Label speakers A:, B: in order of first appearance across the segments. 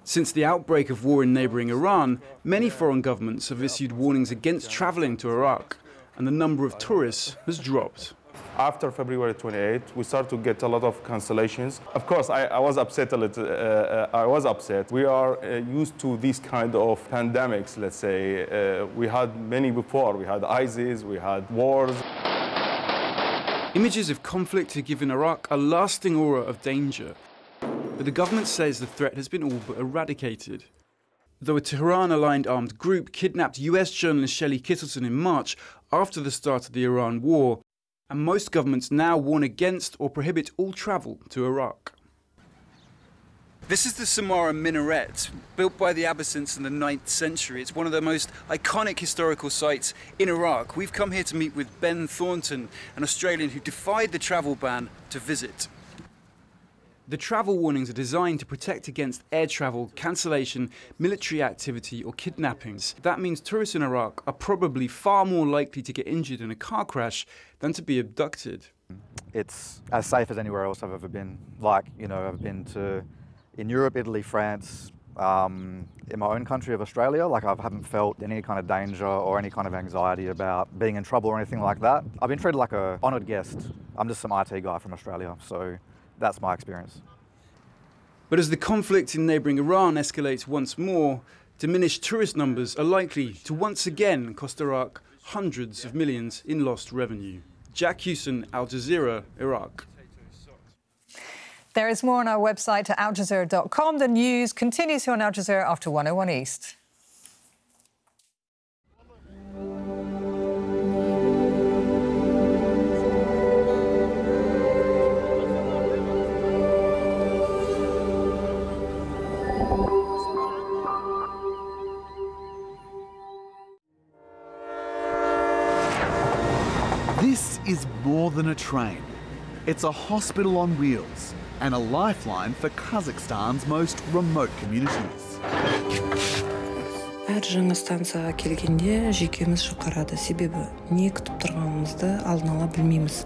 A: Since the outbreak of war in neighbouring Iran, many foreign governments have issued warnings against travelling to Iraq, and the number of tourists has dropped.
B: After February 28, we started to get a lot of cancellations. Of course, I was upset a little. I was upset. We are used to these kind of pandemics, let's say. We had many before. We had ISIS, we had wars.
A: Images of conflict have given Iraq a lasting aura of danger. But the government says the threat has been all but eradicated. Though a Tehran-aligned armed group kidnapped US journalist Shelley Kittleton in March after the start of the Iran war, and most governments now warn against or prohibit all travel to Iraq. This is the Samarra Minaret, built by the Abbasids in the 9th century. It's one of the most iconic historical sites in Iraq. We've come here to meet with Ben Thornton, an Australian who defied the travel ban to visit. The travel warnings are designed to protect against air travel, cancellation, military activity or kidnappings. That means tourists in Iraq are probably far more likely to get injured in a car crash than to be abducted.
C: It's as safe as anywhere else I've ever been. I've been in Europe, Italy, France, in my own country of Australia. I haven't felt any kind of danger or any kind of anxiety about being in trouble or anything like that. I've been treated like an honoured guest. I'm just some IT guy from Australia, so that's my experience.
A: But as the conflict in neighbouring Iran escalates once more, diminished tourist numbers are likely to once again cost Iraq hundreds of millions in lost revenue. Jack Hewson, Al Jazeera, Iraq.
D: There is more on our website at aljazeera.com. The news continues here on Al Jazeera after 101 East.
E: This is more than a train. It's a hospital on wheels and a lifeline for Kazakhstan's most remote communities.
F: Әр жаңа станцияға келгенде жүйкеміз жұқарады, себебі не күтіп тұрғанымызды алдын ала білмейміз.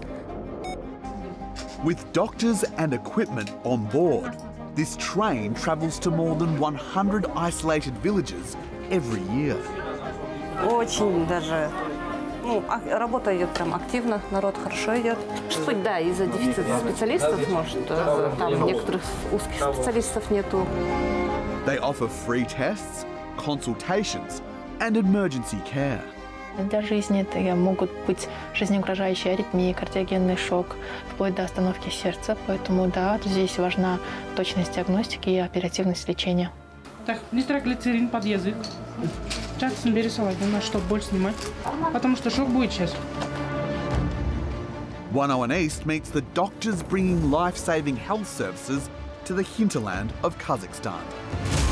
E: With doctors and equipment on board, this train travels to more than 100 isolated villages every year.
G: Очень даже работа идет прям активно, народ хорошо идет. Суть, да, из-за дефицита специалистов, может, там некоторых узких специалистов нету.
E: They offer free tests, consultations and emergency care.
H: Для жизни это могут быть жизнеугрожающие аритмии, кардиогенный шок, вплоть до остановки сердца. Поэтому, да, здесь важна точность диагностики и оперативность лечения.
I: Так, нитроглицерин под язык. Часто бери салат, чтобы боль снимать, потому что шок будет сейчас.
E: 101 East meets the doctors bringing life-saving health services to the hinterland of Kazakhstan.